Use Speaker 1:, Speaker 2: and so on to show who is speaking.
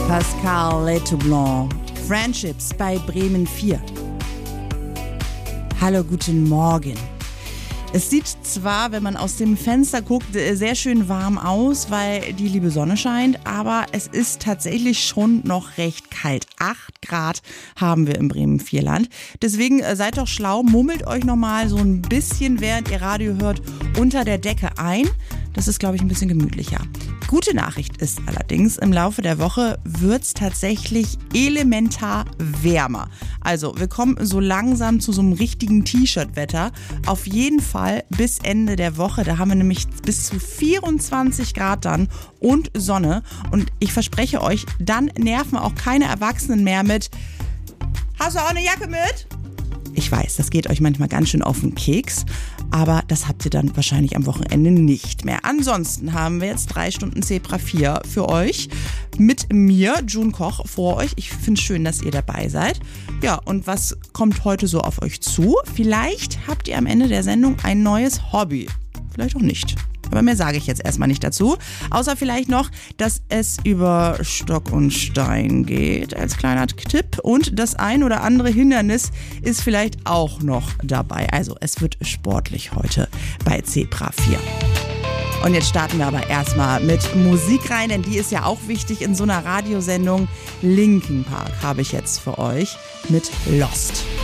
Speaker 1: Pascal Letoublon, Friendships bei Bremen 4. Hallo, guten Morgen. Es sieht zwar, wenn man aus dem Fenster guckt, sehr schön warm aus, weil die liebe Sonne scheint, aber es ist tatsächlich schon noch recht kalt. 8 Grad haben wir im Bremen-Vierland. Deswegen seid doch schlau, mummelt euch nochmal so ein bisschen, während ihr Radio hört, unter der Decke ein. Das ist, glaube ich, ein bisschen gemütlicher. Gute Nachricht ist allerdings, im Laufe der Woche wird's tatsächlich elementar wärmer. Also wir kommen so langsam zu so einem richtigen T-Shirt-Wetter. Auf jeden Fall bis Ende der Woche. Da haben wir nämlich bis zu 24 Grad dann und Sonne. Und ich verspreche euch, dann nerven auch keine Erwachsenen mehr mit: Hast du auch eine Jacke mit? Ich weiß, das geht euch manchmal ganz schön auf den Keks, aber das habt ihr dann wahrscheinlich am Wochenende nicht mehr. Ansonsten haben wir jetzt 3 Stunden Zebra 4 für euch. Mit mir, June Koch, vor euch. Ich finde es schön, dass ihr dabei seid. Ja, und was kommt heute so auf euch zu? Vielleicht habt ihr am Ende der Sendung ein neues Hobby. Vielleicht auch nicht. Aber mehr sage ich jetzt erstmal nicht dazu. Außer vielleicht noch, dass es über Stock und Stein geht, als kleiner Tipp. Und das ein oder andere Hindernis ist vielleicht auch noch dabei. Also es wird sportlich heute bei Zebra 4. Und jetzt starten wir aber erstmal mit Musik rein, denn die ist ja auch wichtig in so einer Radiosendung. Linkin Park habe ich jetzt für euch mit Lost.